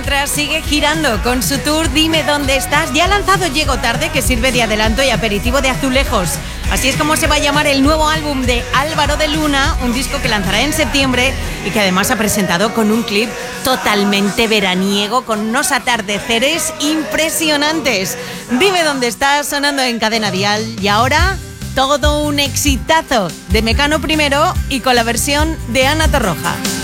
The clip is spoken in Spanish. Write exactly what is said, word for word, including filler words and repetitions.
mientras sigue girando con su tour Dime Dónde Estás. Ya ha lanzado Llego Tarde, que sirve de adelanto y aperitivo de Azulejos. Así es como se va a llamar el nuevo álbum de Álvaro de Luna, un disco que lanzará en septiembre y que además ha presentado con un clip totalmente veraniego, con unos atardeceres impresionantes. Dime Dónde Estás, sonando en Cadena Dial. Y ahora, todo un exitazo de Mecano primero y con la versión de Ana Torroja.